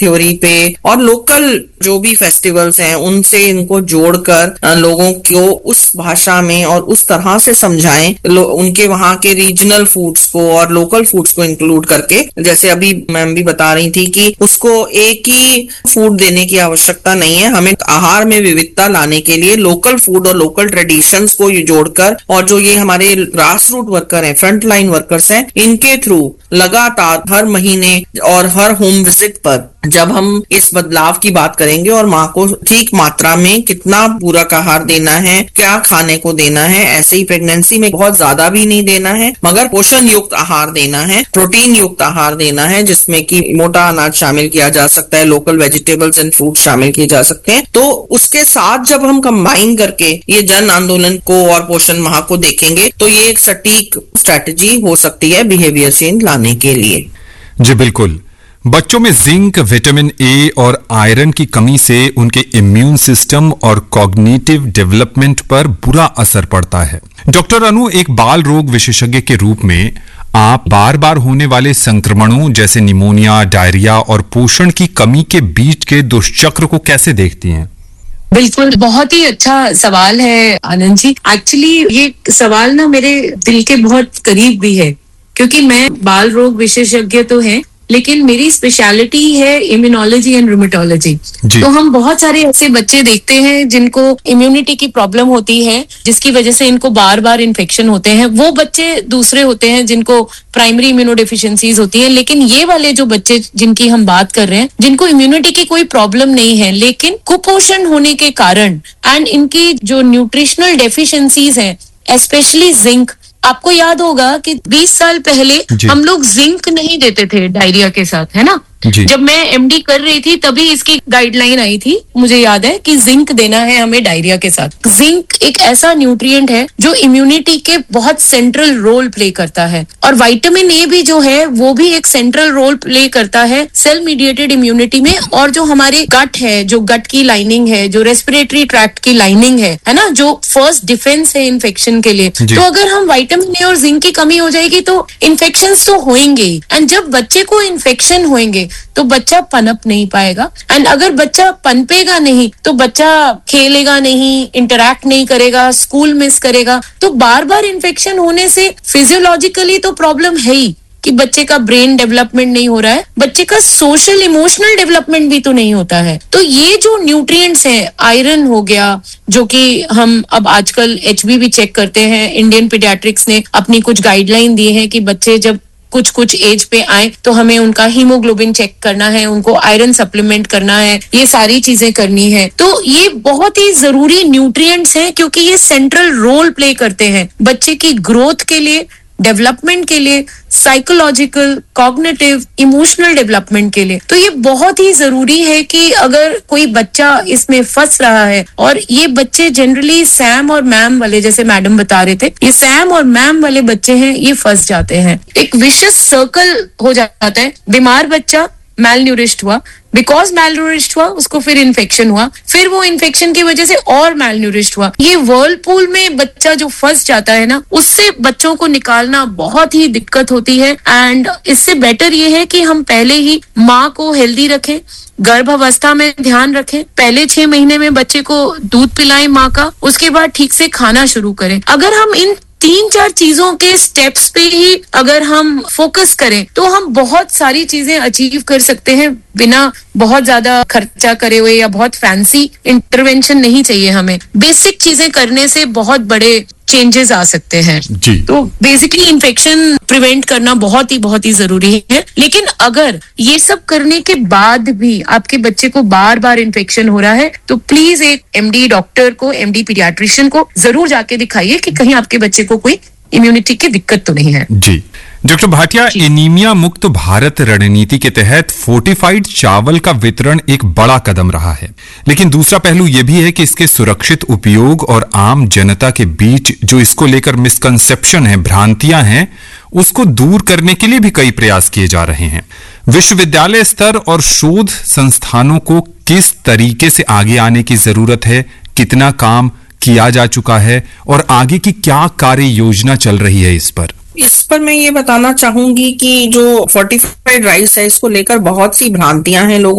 Theory पे और local जो भी फेस्टिवल्स हैं उनसे इनको जोड़कर लोगों को उस भाषा में और उस तरह से समझाएं, उनके वहाँ के रीजनल फूड्स को और लोकल फूड्स को इंक्लूड करके। जैसे अभी मैम भी बता रही थी कि उसको एक ही फूड देने की आवश्यकता नहीं है, हमें आहार में विविधता लाने के लिए लोकल फूड और लोकल ट्रेडिशंस को जोड़कर, और जो ये हमारे ग्रास रूट वर्कर हैं, फ्रंट लाइन वर्कर्स हैं, इनके थ्रू लगातार हर महीने और हर होम विजिट पर जब हम इस बदलाव की बात करेंगे और माँ को ठीक मात्रा में कितना पूरक आहार देना है, क्या खाने को देना है, ऐसे ही प्रेगनेंसी में बहुत ज्यादा भी नहीं देना है मगर पोषण युक्त आहार देना है, प्रोटीन युक्त आहार देना है जिसमें कि मोटा अनाज शामिल किया जा सकता है, लोकल वेजिटेबल्स एंड फ्रूट शामिल किए जा सकते हैं। तो उसके साथ जब हम कंबाइन करके ये जन आंदोलन को और पोषण माह को देखेंगे तो ये एक सटीक स्ट्रैटेजी हो सकती है बिहेवियर चेंज लाने के लिए। जी बिल्कुल। बच्चों में जिंक, विटामिन ए और आयरन की कमी से उनके इम्यून सिस्टम और कॉग्निटिव डेवलपमेंट पर बुरा असर पड़ता है। डॉक्टर अनु, एक बाल रोग विशेषज्ञ के रूप में आप बार बार होने वाले संक्रमणों जैसे निमोनिया, डायरिया और पोषण की कमी के बीच के दुष्चक्र को कैसे देखती हैं? बिल्कुल, बहुत ही अच्छा सवाल है आनंद जी। एक्चुअली ये सवाल ना मेरे दिल के बहुत करीब भी है, क्योंकि मैं बाल रोग विशेषज्ञ तो है लेकिन मेरी स्पेशलिटी है इम्यूनोलॉजी एंड रूमेटोलॉजी। तो हम बहुत सारे ऐसे बच्चे देखते हैं जिनको इम्यूनिटी की प्रॉब्लम होती है जिसकी वजह से इनको बार बार इन्फेक्शन होते हैं। वो बच्चे दूसरे होते हैं जिनको प्राइमरी इम्यूनोडेफिशिएंसीज होती है, लेकिन ये वाले जो बच्चे जिनकी हम बात कर रहे हैं जिनको इम्यूनिटी की कोई प्रॉब्लम नहीं है लेकिन कुपोषण होने के कारण एंड इनकी जो न्यूट्रिशनल डेफिशिएंसीज हैं, स्पेशली जिंक। आपको याद होगा कि 20 साल पहले हम लोग जिंक नहीं देते थे डायरिया के साथ, है ना। जब मैं एमडी कर रही थी तभी इसकी गाइडलाइन आई थी, मुझे याद है कि जिंक देना है हमें डायरिया के साथ। जिंक एक ऐसा न्यूट्रिएंट है जो इम्यूनिटी के बहुत सेंट्रल रोल प्ले करता है, और विटामिन ए भी जो है वो भी एक सेंट्रल रोल प्ले करता है सेल मीडिएटेड इम्यूनिटी में। और जो हमारे गट है, जो गट की लाइनिंग है, जो रेस्पिरेटरी ट्रैक्ट की लाइनिंग है ना, जो फर्स्ट डिफेंस है इन्फेक्शन के लिए। तो अगर हम विटामिन ए और जिंक की कमी हो जाएगी तो इन्फेक्शन तो होंगे ही, एंड जब बच्चे को इन्फेक्शन होंगे तो बच्चा पनप नहीं पाएगा, एंड अगर बच्चा पनपेगा नहीं तो बच्चा खेलेगा नहीं, इंटरैक्ट नहीं करेगा, स्कूल मिस करेगा। तो बार बार इन्फेक्शन होने से फिजियोलॉजिकली तो प्रॉब्लम है ही कि बच्चे का ब्रेन डेवलपमेंट नहीं हो रहा है, बच्चे का सोशल इमोशनल डेवलपमेंट भी तो नहीं होता है। तो ये जो न्यूट्रिएंट्स हैं, आयरन हो गया जो कि हम अब आजकल एचबी भी चेक करते हैं, इंडियन पीडियाट्रिक्स ने अपनी कुछ गाइडलाइन दी है कि बच्चे जब कुछ एज पे आए तो हमें उनका हीमोग्लोबिन चेक करना है, उनको आयरन सप्लीमेंट करना है, ये सारी चीजें करनी है। तो ये बहुत ही जरूरी न्यूट्रिएंट्स हैं क्योंकि ये सेंट्रल रोल प्ले करते हैं बच्चे की ग्रोथ के लिए, डेवलपमेंट के लिए, साइकोलॉजिकल, कॉग्निटिव, इमोशनल डेवलपमेंट के लिए। तो ये बहुत ही जरूरी है कि अगर कोई बच्चा इसमें फंस रहा है, और ये बच्चे जनरली सैम और मैम वाले, जैसे मैडम बता रहे थे, ये सैम और मैम वाले बच्चे हैं, ये फंस जाते हैं। एक विशियस सर्कल हो जाता है। बीमार बच्चा मैल न्यूरिश्ड हुआ, बिकॉज मैल न्यूरिश्ड हुआ उसको फिर इन्फेक्शन हुआ, फिर वो इन्फेक्शन की वजह से और मैल न्यूरिश्ड हुआ। ये वर्लपूल में बच्चा जो फंस जाता है ना, उससे बच्चों को निकालना बहुत ही दिक्कत होती है। एंड इससे बेटर ये है कि हम पहले ही माँ को हेल्दी रखें, गर्भावस्था में ध्यान रखें, पहले 6 महीने में बच्चे को दूध पिलाएं माँ का, उसके बाद ठीक से खाना शुरू करें। अगर हम इन 3-4 चीजों के स्टेप्स पे ही अगर हम फोकस करें तो हम बहुत सारी चीजें अचीव कर सकते हैं बिना बहुत ज्यादा खर्चा करे हुए, या बहुत फैंसी इंटरवेंशन नहीं चाहिए हमें। बेसिक चीजें करने से बहुत बड़े चेंजेस आ सकते हैं जी। तो बेसिकली इन्फेक्शन प्रिवेंट करना बहुत ही जरूरी है। लेकिन अगर ये सब करने के बाद भी आपके बच्चे को बार बार इन्फेक्शन हो रहा है तो प्लीज एक एमडी डॉक्टर को, एमडी पीडियाट्रिशियन को जरूर जाके दिखाइए कि कहीं आपके बच्चे को कोई इम्यूनिटी की दिक्कत तो नहीं है जी। डॉक्टर भाटिया, एनीमिया मुक्त भारत रणनीति के तहत फोर्टिफाइड चावल का वितरण एक बड़ा कदम रहा है, लेकिन दूसरा पहलू यह भी है कि इसके सुरक्षित उपयोग और आम जनता के बीच जो इसको लेकर मिसकंसेप्शन है, भ्रांतियां हैं, उसको दूर करने के लिए भी कई प्रयास किए जा रहे हैं। विश्वविद्यालय स्तर और शोध संस्थानों को किस तरीके से आगे आने की जरूरत है, कितना काम किया जा चुका है और आगे की क्या कार्य योजना चल रही है इस पर मैं ये बताना चाहूंगी कि जो फोर्टिफाइड राइस है इसको लेकर बहुत सी भ्रांतियां हैं लोगों